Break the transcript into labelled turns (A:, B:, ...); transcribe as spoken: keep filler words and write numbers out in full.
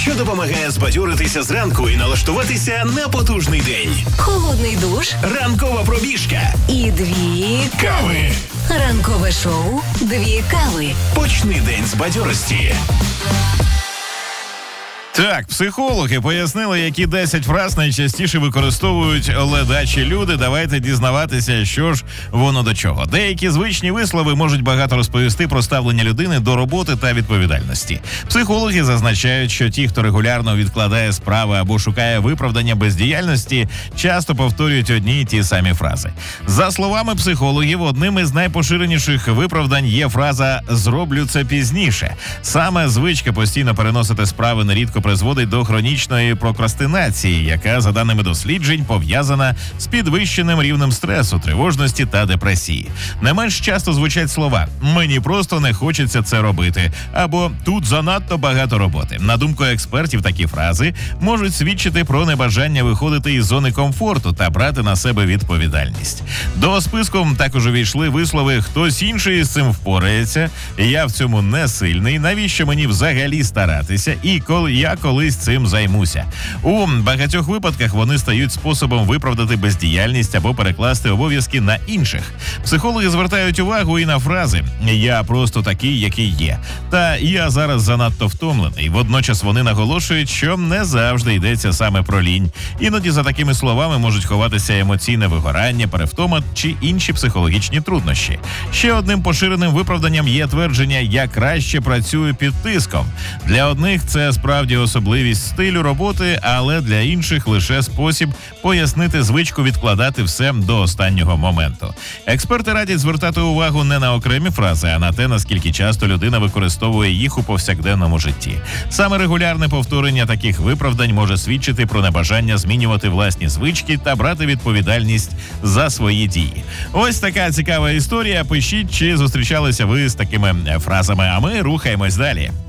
A: що допомагає збадьоритися зранку і налаштуватися на потужний день.
B: Холодний душ,
A: Ранкова пробіжка
B: і дві
A: кави.
B: Ранкове шоу «Дві кави».
A: Почни день з бадьорості.
C: Так, психологи пояснили, які десять фраз найчастіше використовують ледачі люди. Давайте дізнаватися, що ж воно до чого. Деякі звичні вислови можуть багато розповісти про ставлення людини до роботи та відповідальності. Психологи зазначають, що ті, хто регулярно відкладає справи або шукає виправдання бездіяльності, часто повторюють одні й ті самі фрази. За словами психологів, одним із найпоширеніших виправдань є фраза «зроблю це пізніше». Саме звичка постійно переносити справи нерідко призводить до хронічної прокрастинації, яка, за даними досліджень, пов'язана з підвищеним рівнем стресу, тривожності та депресії. Не менш часто звучать слова «мені просто не хочеться це робити» або «тут занадто багато роботи». На думку експертів, такі фрази можуть свідчити про небажання виходити із зони комфорту та брати на себе відповідальність. До списку також увійшли вислови «хтось інший з цим впорається», «я в цьому не сильний», «навіщо мені взагалі старатися» і «коли я колись цим займуся». У багатьох випадках вони стають способом виправдати бездіяльність або перекласти обов'язки на інших. Психологи звертають увагу і на фрази «я просто такий, який є» та «я зараз занадто втомлений». Водночас вони наголошують, що не завжди йдеться саме про лінь. Іноді за такими словами можуть ховатися емоційне вигорання, перевтома чи інші психологічні труднощі. Ще одним поширеним виправданням є твердження «я краще працюю під тиском». Для одних це справді особливість стилю роботи, але для інших лише спосіб пояснити звичку відкладати все до останнього моменту. Експерти радять звертати увагу не на окремі фрази, а на те, наскільки часто людина використовує їх у повсякденному житті. Саме регулярне повторення таких виправдань може свідчити про небажання змінювати власні звички та брати відповідальність за свої дії. Ось така цікава історія. Пишіть, чи зустрічалися ви з такими фразами, а ми рухаємось далі.